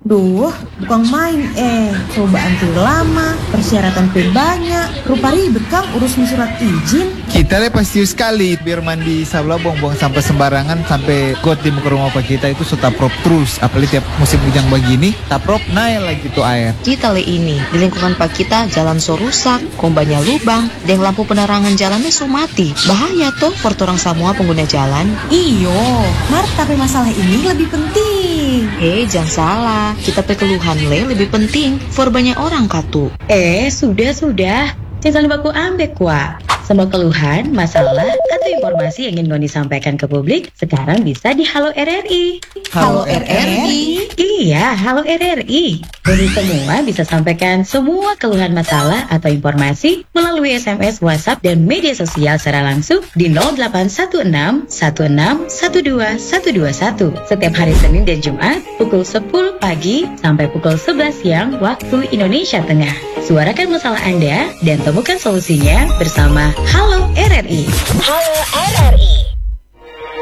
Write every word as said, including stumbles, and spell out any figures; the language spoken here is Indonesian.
Duh, bukan main eh. Coba antri lama, persyaratan P banyak. Rupa ribet Kang urusin surat izin. Kita le pasti sekali biar mandi sabla buang-buang sampah sembarangan sampai got di muka rumah pak kita itu sudah prop terus. Apalagi tiap musim hujan begini, tak prop naik lagi tuh air. Kita le ini di lingkungan pak kita jalan so rusak, kombanya lubang, dan lampu penerangan jalannya so mati. Bahaya tuh for orang semua pengguna jalan. Iyo, Mar, tapi masalah ini lebih penting. Eh, jangan salah. Kita perkeluhan le lebih penting for banyak orang katu. Eh, sudah-sudah. Jangan baku ambek wa. Semua keluhan, masalah, atau informasi yang ingin Noni sampaikan ke publik sekarang bisa di Halo R R I. Halo R R I? Iya, Halo R R I. Noni semua bisa sampaikan semua keluhan masalah atau informasi melalui S M S, WhatsApp, dan media sosial secara langsung di nol delapan satu enam satu enam satu dua satu dua satu setiap hari Senin dan Jumat pukul sepuluh pagi sampai pukul sebelas siang waktu Indonesia Tengah. Suarakan masalah Anda dan temukan solusinya bersama Halo R R I. Halo R R I.